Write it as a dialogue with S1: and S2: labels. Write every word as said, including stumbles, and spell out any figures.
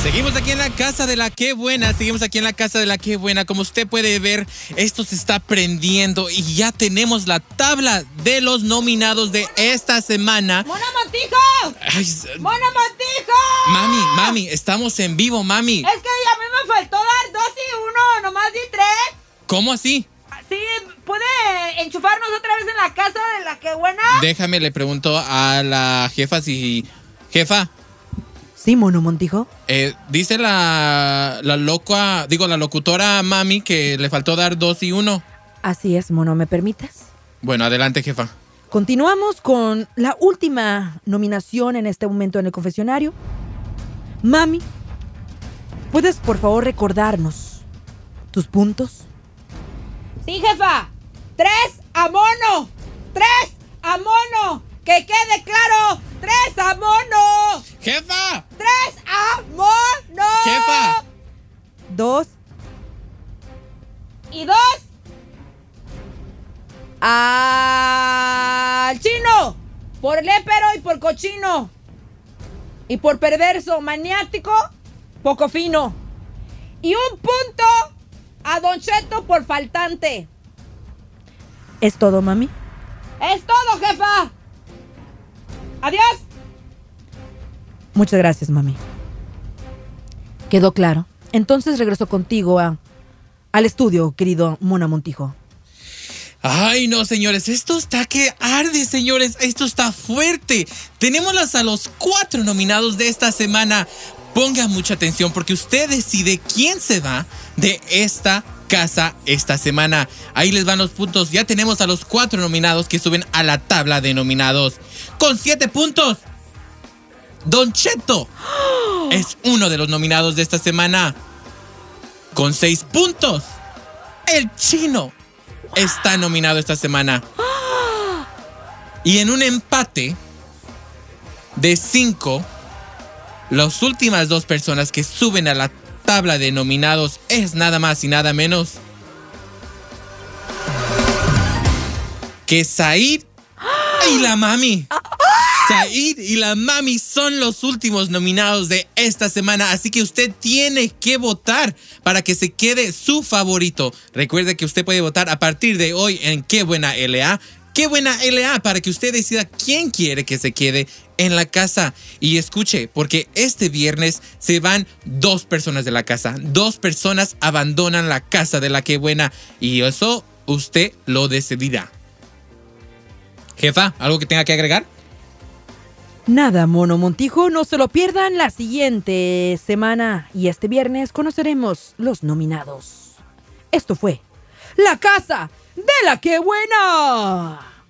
S1: Seguimos aquí en la casa de la Qué Buena, seguimos aquí en la casa de la Qué Buena. Como usted puede ver, esto se está prendiendo y ya tenemos la tabla de los nominados de esta semana.
S2: ¡Mona Montijo!
S1: Ay,
S2: ¡Mona Montijo!
S1: Mami, mami, estamos en vivo, mami.
S2: Es que a mí me faltó dar dos y uno, nomás di tres.
S1: ¿Cómo así?
S2: Sí, ¿puede enchufarnos otra vez en la casa de la Qué Buena?
S1: Déjame, le pregunto a la jefa si... Jefa,
S3: Sí, Mono Montijo.
S1: eh, dice la, la loca, digo, la locutora mami que le faltó dar dos y uno.
S3: Así es, Mono, ¿me permites?
S1: Bueno, adelante, jefa.
S3: Continuamos con la última nominación en este momento en el confesionario. Mami, ¿puedes por favor recordarnos tus puntos?
S2: Sí, jefa. Tres a Mono. Tres a Mono. Que quede claro. Tres a Mono.
S1: ¡Jefa!
S2: Tres a Mono.
S1: ¡Jefa!
S3: Dos.
S2: Y dos. Al chino. Por lépero y por cochino. Y por perverso, maniático, poco fino. Y un punto a Don Cheto por faltante.
S3: ¿Es todo, mami?
S2: Es todo, jefa. Adiós.
S3: Muchas gracias, mami. Quedó claro. Entonces regreso contigo a, al estudio, querido Mona Montijo.
S1: Ay, no, señores, esto está que arde, señores, esto está fuerte. Tenemos a los cuatro nominados de esta semana. Pongan mucha atención porque usted decide quién se va de esta casa esta semana. Ahí les van los puntos. Ya tenemos a los cuatro nominados que suben a la tabla de nominados. Con siete puntos, Don Cheto es uno de los nominados de esta semana. Con seis puntos, el Chino está nominado esta semana. Y en un empate de cinco, las últimas dos personas que suben a la tabla de nominados es nada más y nada menos que Said y la mami. Said y la mami son los últimos nominados de esta semana, así que usted tiene que votar para que se quede su favorito. Recuerde que usted puede votar a partir de hoy en Qué Buena L A. Qué Buena L A para que usted decida quién quiere que se quede en la casa. Y escuche, porque este viernes se van dos personas de la casa. Dos personas abandonan la casa de la Qué Buena y eso usted lo decidirá. Jefa, ¿algo que tenga que agregar?
S3: Nada, Mono Montijo, no se lo pierdan la siguiente semana y este viernes conoceremos los nominados. Esto fue La Casa de la Qué Buena.